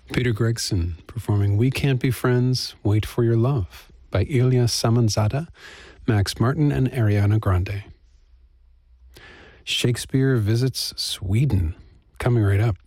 Peter Gregson performing We Can't Be Friends, Wait for Your Love by Ilya Samanzada, Max Martin, and Ariana Grande. Shakespeare visits Sweden, coming right up.